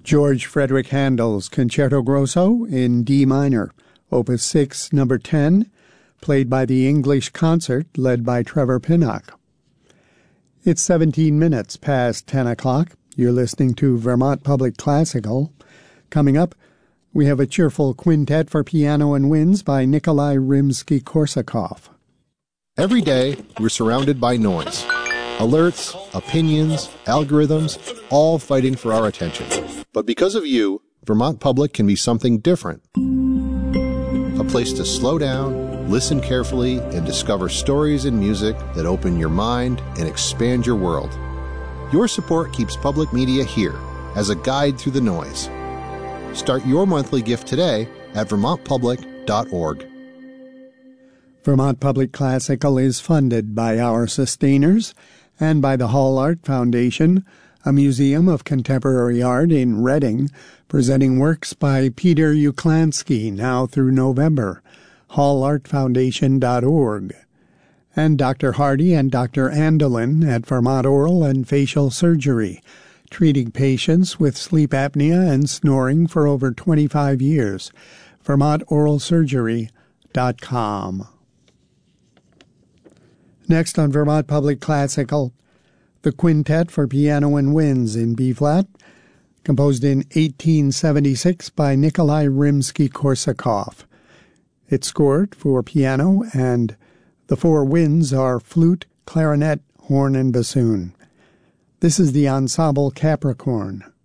George Frederick Handel's Concerto Grosso in D minor, Opus 6, Number 10, played by the English Concert led by Trevor Pinnock. It's 17 minutes past 10 o'clock. You're listening to Vermont Public Classical. Coming up, we have a cheerful quintet for piano and winds by Nikolai Rimsky-Korsakov. Every day, we're surrounded by noise. Alerts, opinions, algorithms, all fighting for our attention. But because of you, Vermont Public can be something different. A place to slow down, listen carefully, and discover stories and music that open your mind and expand your world. Your support keeps public media here as a guide through the noise. Start your monthly gift today at vermontpublic.org. Vermont Public Classical is funded by our sustainers and by the Hall Art Foundation, a museum of contemporary art in Reading, presenting works by Peter Uklansky now through November, hallartfoundation.org, and Dr. Hardy and Dr. Andelin at Vermont Oral and Facial Surgery, treating patients with sleep apnea and snoring for over 25 years, vermontoralsurgery.com. Next on Vermont Public Classical, the Quintet for Piano and Winds in B-flat, composed in 1876 by Nikolai Rimsky-Korsakov. It's scored for piano, and the four winds are flute, clarinet, horn, and bassoon. This is the Ensemble Capricorn.